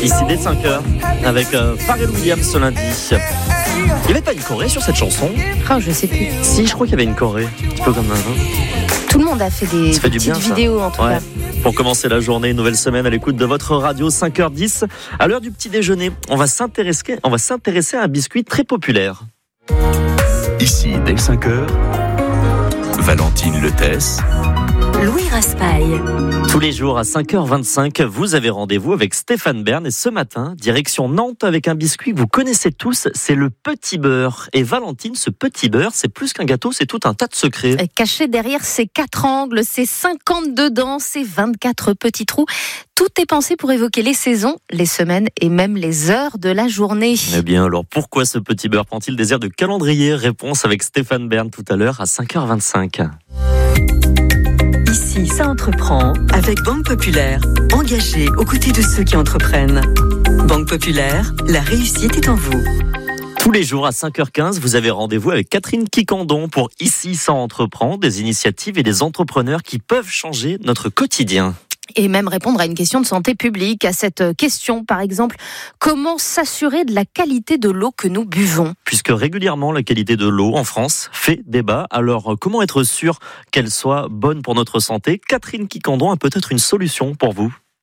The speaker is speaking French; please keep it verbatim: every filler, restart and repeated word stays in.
Ici dès cinq heures avec euh, Pharrell Williams ce lundi. Il n'y avait pas une choré sur cette chanson? Oh, je sais plus. Si, je crois qu'il y avait une choré. Un petit peu comme un... Tout le monde a fait des fait petites bien, vidéos en tout ouais. cas. Pour commencer la journée, une nouvelle semaine à l'écoute de votre radio, cinq heures dix. À l'heure du petit déjeuner, on va s'intéresser, on va s'intéresser à un biscuit très populaire. Ici, dès cinq heures, Valentine Letès, Louis Raspail. Tous les jours à cinq heures vingt-cinq, vous avez rendez-vous avec Stéphane Bern. Et ce matin, direction Nantes avec un biscuit que vous connaissez tous, c'est le petit beurre. Et Valentine, ce petit beurre, c'est plus qu'un gâteau, c'est tout un tas de secrets. Caché derrière ces quatre angles, ces cinquante-deux dents, ces vingt-quatre petits trous, tout est pensé pour évoquer les saisons, les semaines et même les heures de la journée. Eh bien, alors pourquoi ce petit beurre prend-il des airs de calendrier? Réponse avec Stéphane Bern tout à l'heure à cinq heures vingt-cinq. Ici, ça entreprend avec Banque Populaire. Engagée aux côtés de ceux qui entreprennent. Banque Populaire, la réussite est en vous. Tous les jours à cinq heures quinze, vous avez rendez-vous avec Catherine Quicandon pour Ici, ça entreprend, des initiatives et des entrepreneurs qui peuvent changer notre quotidien. Et même répondre à une question de santé publique, à cette question par exemple, comment s'assurer de la qualité de l'eau que nous buvons? Puisque régulièrement la qualité de l'eau en France fait débat, alors comment être sûr qu'elle soit bonne pour notre santé? Catherine Quicandon a peut-être une solution pour vous.